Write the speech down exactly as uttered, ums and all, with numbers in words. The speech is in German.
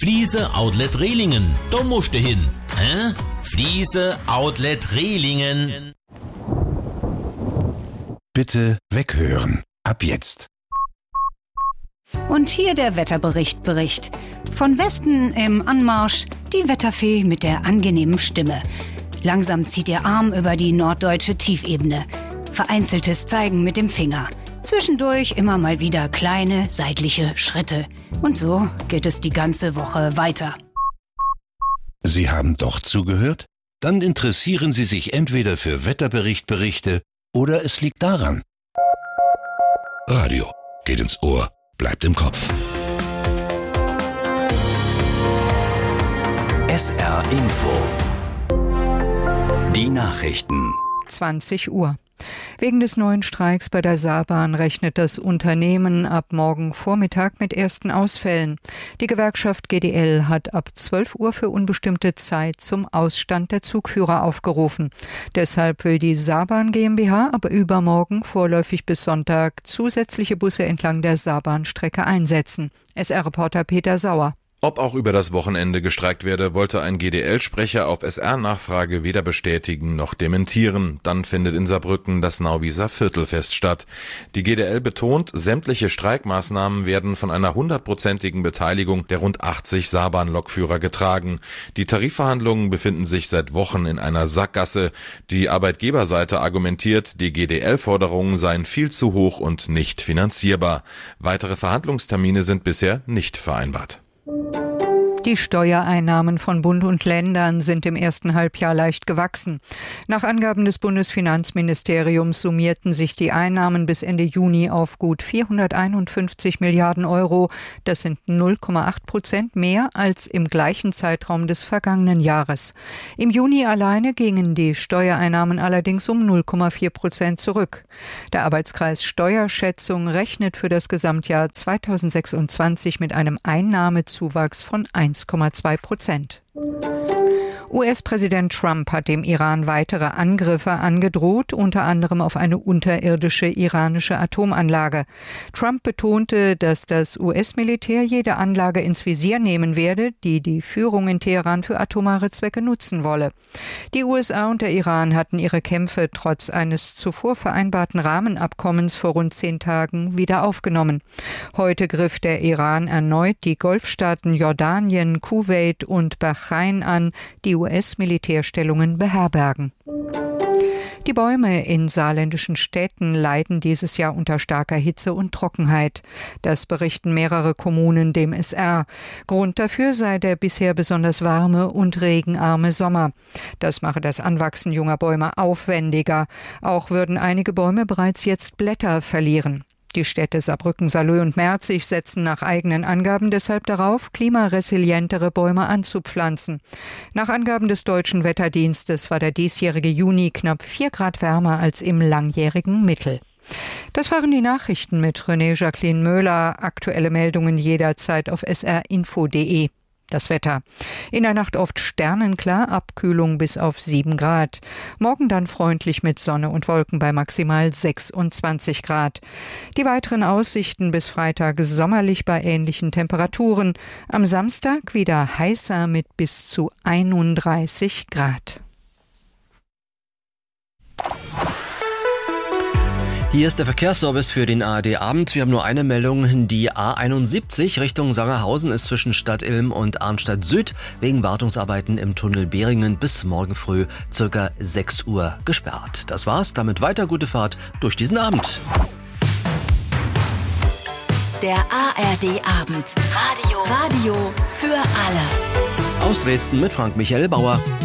Fliese Outlet Rehlingen. Da musst du hin. Hä? Fliese Outlet Rehlingen. Bitte weghören. Ab jetzt. Und hier der Wetterbericht Bericht. Von Westen im Anmarsch die Wetterfee mit der angenehmen Stimme. Langsam zieht ihr Arm über die norddeutsche Tiefebene. Vereinzeltes Zeigen mit dem Finger. Zwischendurch immer mal wieder kleine seitliche Schritte. Und so geht es die ganze Woche weiter. Sie haben doch zugehört? Dann interessieren Sie sich entweder für Wetterberichtberichte oder es liegt daran. Radio geht ins Ohr, bleibt im Kopf. S R Info. Die Nachrichten. zwanzig Uhr. Wegen des neuen Streiks bei der Saarbahn rechnet das Unternehmen ab morgen Vormittag mit ersten Ausfällen. Die Gewerkschaft G D L hat ab zwölf Uhr für unbestimmte Zeit zum Ausstand der Zugführer aufgerufen. Deshalb will die Saarbahn GmbH aber übermorgen vorläufig bis Sonntag zusätzliche Busse entlang der Saarbahnstrecke einsetzen. S R-Reporter Peter Sauer. Ob auch über das Wochenende gestreikt werde, wollte ein G D L-Sprecher auf S R-Nachfrage weder bestätigen noch dementieren. Dann findet in Saarbrücken das Nauwieser Viertelfest statt. Die G D L betont, sämtliche Streikmaßnahmen werden von einer hundertprozentigen Beteiligung der rund achtzig Saarbahn-Lokführer getragen. Die Tarifverhandlungen befinden sich seit Wochen in einer Sackgasse. Die Arbeitgeberseite argumentiert, die G D L-Forderungen seien viel zu hoch und nicht finanzierbar. Weitere Verhandlungstermine sind bisher nicht vereinbart. Die Steuereinnahmen von Bund und Ländern sind im ersten Halbjahr leicht gewachsen. Nach Angaben des Bundesfinanzministeriums summierten sich die Einnahmen bis Ende Juni auf gut vierhunderteinundfünfzig Milliarden Euro. Das sind null Komma acht Prozent mehr als im gleichen Zeitraum des vergangenen Jahres. Im Juni alleine gingen die Steuereinnahmen allerdings um null Komma vier Prozent zurück. Der Arbeitskreis Steuerschätzung rechnet für das Gesamtjahr zweitausendsechsundzwanzig mit einem Einnahmezuwachs von eins Komma zwei Prozent. U S-Präsident Trump hat dem Iran weitere Angriffe angedroht, unter anderem auf eine unterirdische iranische Atomanlage. Trump betonte, dass das U S-Militär jede Anlage ins Visier nehmen werde, die die Führung in Teheran für atomare Zwecke nutzen wolle. Die U S A und der Iran hatten ihre Kämpfe trotz eines zuvor vereinbarten Rahmenabkommens vor rund zehn Tagen wieder aufgenommen. Heute griff der Iran erneut die Golfstaaten Jordanien, Kuwait und Bahrain an, die U S-Militärstellungen beherbergen. Die Bäume in saarländischen Städten leiden dieses Jahr unter starker Hitze und Trockenheit. Das berichten mehrere Kommunen dem S R. Grund dafür sei der bisher besonders warme und regenarme Sommer. Das mache das Anwachsen junger Bäume aufwendiger. Auch würden einige Bäume bereits jetzt Blätter verlieren. Die Städte Saarbrücken, Saarlouis und Merzig setzen nach eigenen Angaben deshalb darauf, klimaresilientere Bäume anzupflanzen. Nach Angaben des Deutschen Wetterdienstes war der diesjährige Juni knapp vier Grad wärmer als im langjährigen Mittel. Das waren die Nachrichten mit René Jacqueline Möhler. Aktuelle Meldungen jederzeit auf s r info punkt d e. Das Wetter. In der Nacht oft sternenklar, Abkühlung bis auf sieben Grad. Morgen dann freundlich mit Sonne und Wolken bei maximal sechsundzwanzig Grad. Die weiteren Aussichten bis Freitag sommerlich bei ähnlichen Temperaturen. Am Samstag wieder heißer mit bis zu einunddreißig Grad. Hier ist der Verkehrsservice für den A R D-Abend. Wir haben nur eine Meldung. Die A einundsiebzig Richtung Sangerhausen ist zwischen Stadt Ilm und Arnstadt Süd wegen Wartungsarbeiten im Tunnel Behringen bis morgen früh circa sechs Uhr gesperrt. Das war's. Damit weiter gute Fahrt durch diesen Abend. Der A R D-Abend. Radio. Radio für alle. Aus Dresden mit Frank Michael Bauer.